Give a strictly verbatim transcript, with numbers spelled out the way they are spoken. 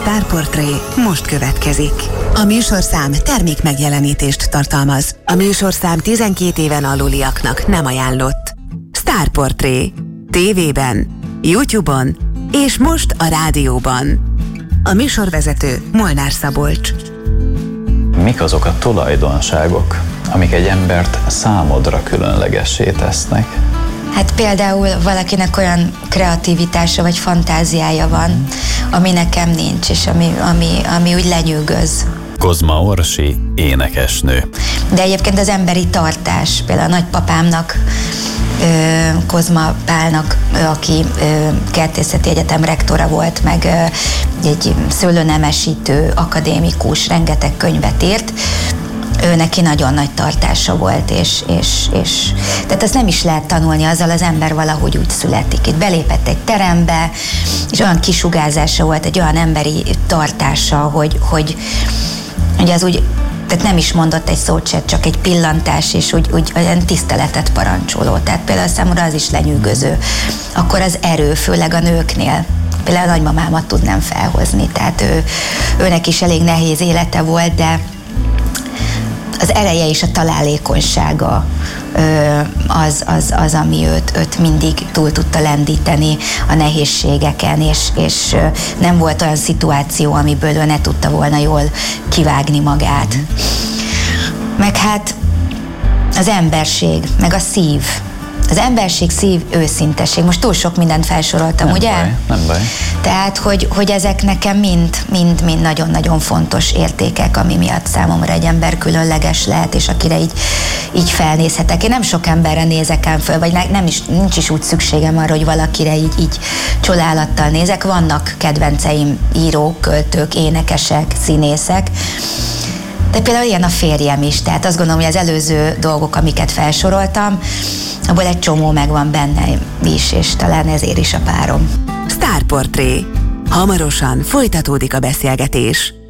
Star Portré most következik. A műsorszám termék megjelenítést tartalmaz. A műsorszám tizenkét éven aluliaknak nem ajánlott. Star Portré. Tévében, YouTube-on és most a rádióban. A műsorvezető Molnár Szabolcs. Mik azok a tulajdonságok, amik egy embert számodra különlegessé tesznek? Hát például valakinek olyan kreativitása vagy fantáziája van, ami nekem nincs, és ami, ami, ami úgy lenyűgöz. Kozma Orsi, énekesnő. De egyébként az emberi tartás, például a nagypapámnak, Kozma Pálnak, aki Kertészeti Egyetem rektora volt, meg egy szőlőnemesítő akadémikus, rengeteg könyvet írt, ő neki nagyon nagy tartása volt, és, és, és tehát ezt nem is lehet tanulni, azzal az ember valahogy úgy születik. Itt belépett egy terembe, és olyan kisugárzása volt, egy olyan emberi tartása, hogy, hogy, hogy az úgy, tehát nem is mondott egy szót se, csak egy pillantás, és úgy, úgy olyan tiszteletet parancsoló. Tehát például számomra az is lenyűgöző. Akkor az erő, főleg a nőknél. Például a nagymamámat tudnám felhozni, tehát ő, őnek is elég nehéz élete volt, de az ereje és a találékonysága az, az, az ami őt, őt mindig túl tudta lendíteni a nehézségeken, és, és nem volt olyan szituáció, amiből ő ne tudta volna jól kivágni magát. Meg hát az emberség, meg a szív. Az emberség, szív, őszinteség. Most túl sok mindent felsoroltam, nem ugye? Baj, nem baj. Tehát, hogy, hogy ezek nekem mind, mind, mind nagyon-nagyon fontos értékek, ami miatt számomra egy ember különleges lehet, és akire így, így felnézhetek. Én nem sok emberre nézek ám föl, vagy ne, nem is, nincs is úgy szükségem arra, hogy valakire így, így csodálattal nézek. Vannak kedvenceim, írók, költők, énekesek, színészek, de például ilyen a férjem is, tehát azt gondolom, hogy az előző dolgok, amiket felsoroltam, abból egy csomó megvan benne is, és talán ezért is a párom. Star Portré. Hamarosan folytatódik a beszélgetés.